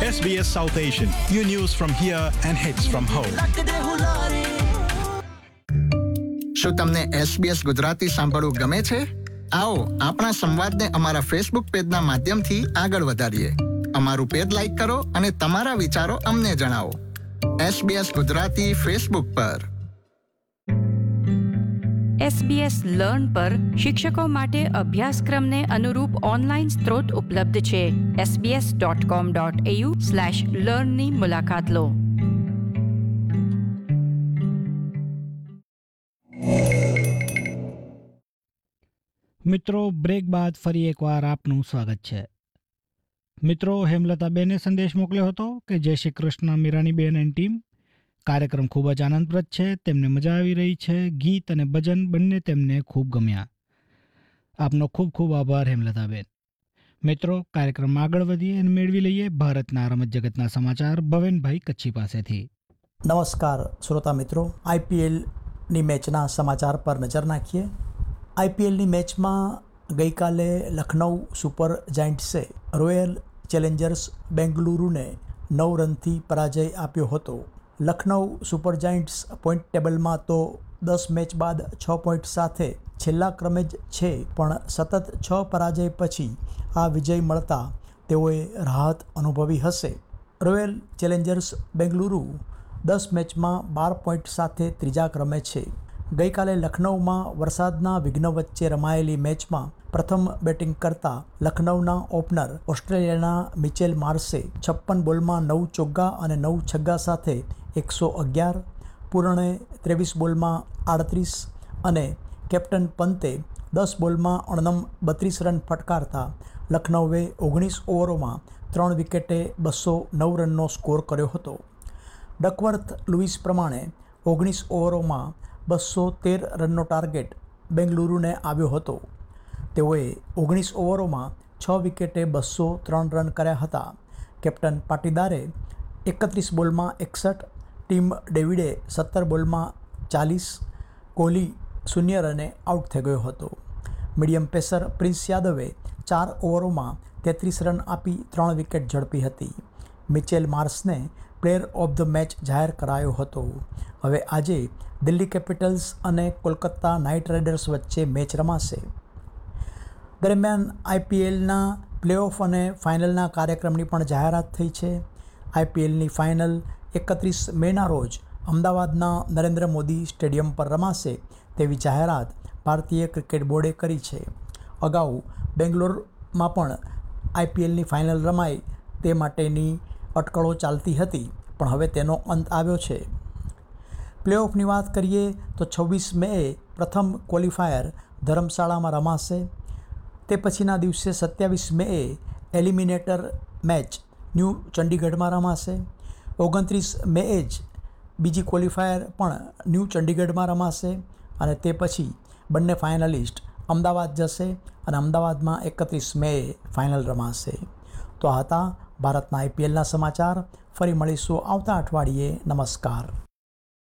SBS South Asian. Your news from here and hits from home. શું તમને SBS Gujarati સાંભળવું ગમે છે? આવો આપણા સંવાદને અમારા ફેસબુક પેજના માધ્યમથી આગળ વધારીએ. અમારું પેજ લાઈક કરો અને તમારા વિચારો અમને જણાવો. SBS ગુજરાતી ફેસબુક પર. SBS લર્ન પર શિક્ષકો માટે અભ્યાસક્રમને અનુરૂપ ઓનલાઈન સ્ત્રોત ઉપલબ્ધ છે. sbs.com.au/learn ની મુલાકાત લો. મિત્રો, બ્રેક બાદ ફરી એકવાર આપનું સ્વાગત છે. મિત્રો, હેમલતાબેને સંદેશ મોકલ્યો હતો કે જય શ્રી કૃષ્ણ મીરાનીબેન એન્ડ ટીમ. કાર્યક્રમ ખૂબ જ આનંદપ્રદ છે. તેમને મજા આવી રહી છે. ગીત અને ભજન બંને તેમને ખૂબ ગમ્યા. આપનો ખૂબ ખૂબ આભાર હેમલતાબેન. મિત્રો, કાર્યક્રમ આગળ વધીએ અને મેળવી લઈએ ભારતના રમત જગતના સમાચાર ભવેનભાઈ કચ્છી પાસેથી. નમસ્કાર શ્રોતા મિત્રો, આઈપીએલની મેચના સમાચાર પર નજર નાખીએ. આઈપીએલની મેચમાં ગઈકાલે લખનઉ સુપર જાયન્ટ્સે રોયલ ચેલેન્જર્સ બેંગલુરુને 9 રનથી પરાજય આપ્યો હતો. લખનઉ સુપર જાયન્ટ્સ પોઈન્ટ ટેબલમાં તો 10 મેચ બાદ 6 પોઈન્ટ સાથે છેલ્લા ક્રમે જ છે, પણ સતત 6 પરાજય પછી આ વિજય મળતા તેઓએ રાહત અનુભવી હશે. રોયલ ચેલેન્જર્સ બેંગલુરુ 10 મેચમાં 12 પોઈન્ટ સાથે ત્રીજા ક્રમે છે. ગઈકાલે લખનઉમાં વરસાદના વિઘ્ન વચ્ચે રમાયેલી મેચમાં પ્રથમ બેટિંગ કરતા લખનઉના ઓપનર ઓસ્ટ્રેલિયાના મિચેલ માર્સે 56 બોલમાં 9 ચોગ્ગા અને 9 છગ્ગા સાથે 111, પૂર્ણે 23 બોલમાં 38 અને કેપ્ટન પંતે 10 બોલમાં અણનમ 32 રન ફટકારતા લખનઉએ 19 ઓવરોમાં 3 વિકેટે 209 રનનો સ્કોર કર્યો હતો. ડકવર્થ લુઇસ પ્રમાણે 19 ઓવરોમાં 213 રનનો ટાર્ગેટ બેંગલુરુને આવ્યો હતો. તેઓએ 19 ઓવરોમાં 6 વિકેટે 203 રન કર્યા હતા. કેપ્ટન પાટીદારે 31 બોલમાં 61, ટીમ ડેવિડે 17 બોલમાં 40, કોહલી 0 રને આઉટ થઈ ગયો હતો. મીડિયમ પેસર પ્રિન્સ યાદવે 4 ઓવરોમાં 33 રન આપી 3 વિકેટ ઝડપી હતી. Mitchell માર્સને player of the match જાહેર કરાયો હતો. હવે આજે દિલ્હી કેપિટલ્સ અને કોલકાતા નાઇટ રાઇડર્સ વચ્ચે મેચ રમાશે. દરમિયાન આઈપીએલના પ્લેઓફ અને ફાઇનલના કાર્યક્રમની પણ જાહેરાત થઈ છે. આઈપીએલની ફાઇનલ 31 મેના રોજ અમદાવાદના નરેન્દ્ર મોદી સ્ટેડિયમ પર રમાશે તેવી જાહેરાત ભારતીય ક્રિકેટ બોર્ડે કરી છે. અગાઉ બેંગ્લોરમાં પણ આઈપીએલની ફાઇનલ રમાય તે માટેની અટકળો ચાલતી હતી, પણ હવે તેનો અંત આવ્યો છે. પ્લેઓફની વાત કરીએ તો 26 મેએ પ્રથમ ક્વોલિફાયર ધર્મશાળામાં રમાશે. તે પછીના દિવસે 27 મેએ એલિમિનેટર મેચ ન્યૂ ચંડીગઢમાં રમાશે. 29 મેએ જ બીજી ક્વોલિફાયર પણ ન્યૂ ચંડીગઢમાં રમાશે અને તે પછી બંને ફાઇનલિસ્ટ અમદાવાદ જશે અને અમદાવાદમાં 31 મેએ ફાઇનલ રમાશે. તો આ હતા ભારતના આઈપીએલના સમાચાર. ફરી મળીશું આવતા અઠવાડિયે. નમસ્કાર.